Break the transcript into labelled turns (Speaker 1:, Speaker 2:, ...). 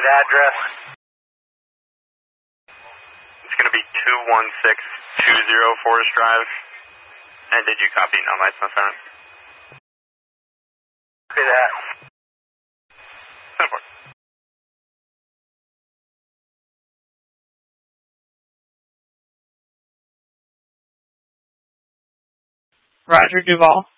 Speaker 1: address.
Speaker 2: It's going to be 21620 Forest Drive. And did you copy? No, lights not found.
Speaker 1: Copy that.
Speaker 2: 10-4.
Speaker 3: Roger, Duval.